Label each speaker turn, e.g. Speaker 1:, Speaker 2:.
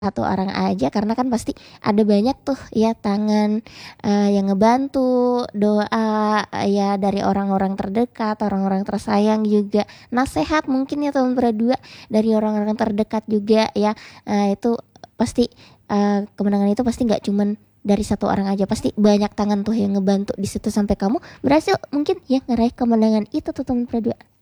Speaker 1: satu orang aja, karena kan pasti ada banyak tuh ya tangan yang ngebantu, doa ya dari orang-orang terdekat, orang-orang tersayang juga, nasehat mungkin ya teman berdua dari orang-orang terdekat juga ya. Itu pasti kemenangan itu pasti nggak cuman dari satu orang aja, pasti banyak tangan tuh yang ngebantu di situ sampai kamu berhasil mungkin ya ngeraih kemenangan itu tuh teman berdua.